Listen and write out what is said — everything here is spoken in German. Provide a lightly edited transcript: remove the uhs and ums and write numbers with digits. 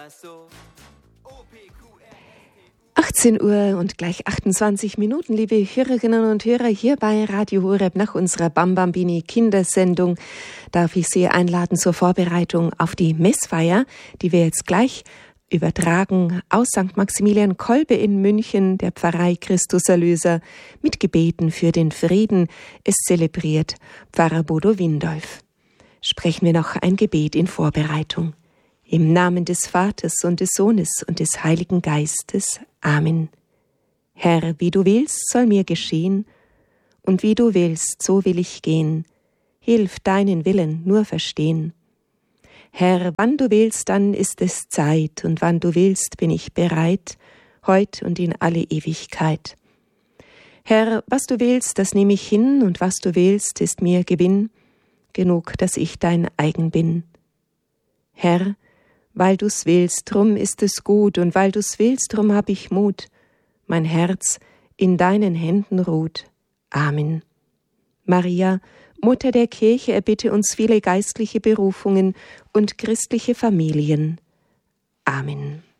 18 Uhr und gleich 28 Minuten, liebe Hörerinnen und Hörer, hier bei Radio Horeb nach unserer Bambambini Kindersendung darf ich Sie einladen zur Vorbereitung auf die Messfeier, die wir jetzt gleich übertragen aus St. Maximilian Kolbe in München, der Pfarrei Christus Erlöser, mit Gebeten für den Frieden. Es zelebriert Pfarrer Bodo Windolf. Sprechen wir noch ein Gebet in Vorbereitung. Im Namen des Vaters und des Sohnes und des Heiligen Geistes. Amen. Herr, wie du willst, soll mir geschehen, und wie du willst, so will ich gehen. Hilf deinen Willen nur verstehen. Herr, wann du willst, dann ist es Zeit, und wann du willst, bin ich bereit, heut und in alle Ewigkeit. Herr, was du willst, das nehme ich hin, und was du willst, ist mir Gewinn, genug, dass ich dein eigen bin. Herr, weil du's willst, drum ist es gut, und weil du's willst, drum hab ich Mut. Mein Herz in deinen Händen ruht. Amen. Maria, Mutter der Kirche, erbitte uns viele geistliche Berufungen und christliche Familien. Amen.